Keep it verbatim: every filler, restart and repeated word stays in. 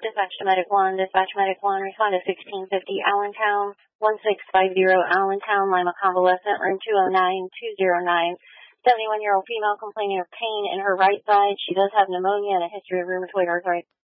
Dispatch to Medic one, Dispatch Medic one, respond to sixteen fifty Allentown, one six five zero Allentown, Lima Convalescent, room two oh nine two oh nine. seventy-one-year-old female complaining of pain in her right side. She does have pneumonia and a history of rheumatoid arthritis.